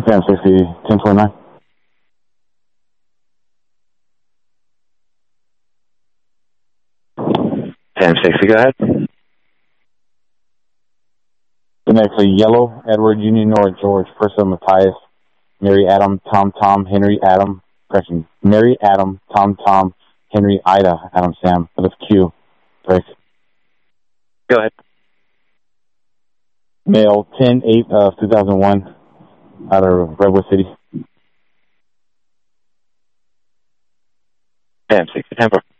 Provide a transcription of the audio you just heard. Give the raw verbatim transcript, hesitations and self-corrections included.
Sam sixty, ten twenty-nine. Sam sixty, go ahead. The next, a yellow, Edward, Union, Nora, George, Percival, Matthias, Mary, Adam, Tom, Tom, Henry, Adam, correction, Mary, Adam, Tom, Tom, Henry, Ida, Adam, Sam, with Q, break. Go ahead. Male, ten eight of two thousand one, out of Redwood City. Sam sixty, ten four.